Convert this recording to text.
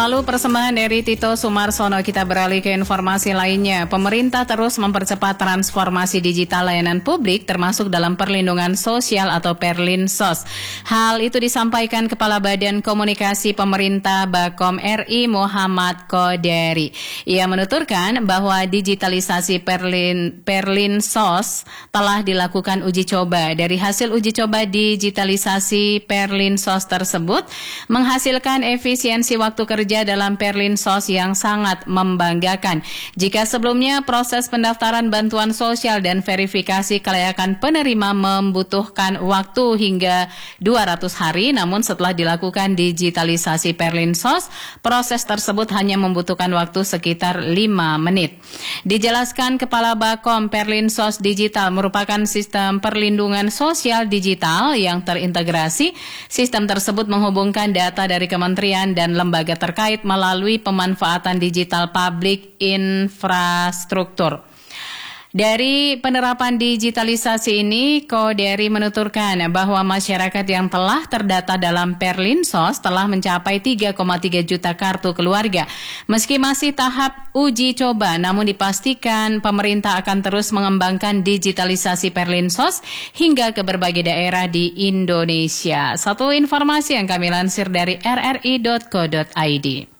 lalu persembahan dari Tito Sumarsono. Kita beralih ke informasi lainnya. Pemerintah terus mempercepat transformasi digital layanan publik termasuk dalam perlindungan sosial atau Perlinsos. Hal itu disampaikan Kepala Badan Komunikasi Pemerintah Bakom RI Muhammad Qoderi. Ia menuturkan bahwa digitalisasi Perlinsos telah dilakukan uji coba. Dari hasil uji coba digitalisasi Perlinsos tersebut menghasilkan efisiensi waktu kerja dalam Perlinsos yang sangat membanggakan. Jika sebelumnya proses pendaftaran bantuan sosial dan verifikasi kelayakan penerima membutuhkan waktu hingga 200 hari, namun setelah dilakukan digitalisasi Perlinsos, proses tersebut hanya membutuhkan waktu sekitar 5 menit. Dijelaskan Kepala Bakom, Perlinsos Digital merupakan sistem perlindungan sosial digital yang terintegrasi. Sistem tersebut menghubungkan data dari kementerian dan lembaga terkait melalui pemanfaatan digital public infrastruktur. Dari penerapan digitalisasi ini, Qoderi menuturkan bahwa masyarakat yang telah terdata dalam Perlinsos telah mencapai 3,3 juta kartu keluarga. Meski masih tahap uji coba, namun dipastikan pemerintah akan terus mengembangkan digitalisasi Perlinsos hingga ke berbagai daerah di Indonesia. Satu informasi yang kami lansir dari rri.co.id.